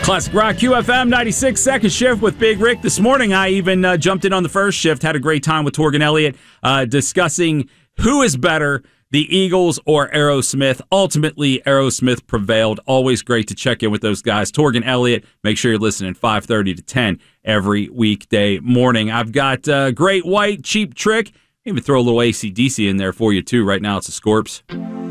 Classic Rock QFM 96 second shift with Big Rick. This morning I even jumped in on the first shift, had a great time with Torgan Elliott discussing who is better, the Eagles or Aerosmith. Ultimately, Aerosmith prevailed. Always great to check in with those guys. Torgan Elliott, make sure you're listening 5:30 to 10 every weekday morning. I've got Great White, Cheap Trick. Even throw a little AC/DC in there for you too. Right now it's the Scorps.